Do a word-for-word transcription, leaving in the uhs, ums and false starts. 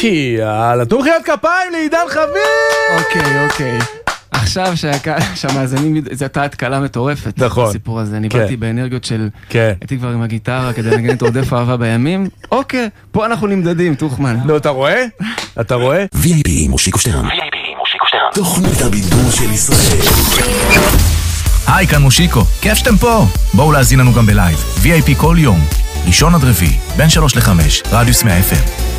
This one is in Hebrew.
כי נתנו מחיאות כפיים לעידן חביב. אוקיי, אוקיי. עכשיו שהמאזינים, זו הייתה התקלה מטורפת. נכון. הסיפור הזה, אני באתי באנרגיות של... כן. הייתי כבר עם הגיטרה כדי לנגן את עודף אהבה בימים. אוקיי, פה אנחנו נמדדים, תוכמן. נו, אתה רואה? אתה רואה? וי איי פי עם מושיקו שטרן. וי איי פי עם מושיקו שטרן. תוכנית הבידור של ישראל. היי, כאן מושיקו. כיף שאתם פה. בואו להזין לנו גם בלייב. וי איי פי כל יום. ראשון עד רביעי, בין שלוש לחמש, רדיוס מאה אף אם.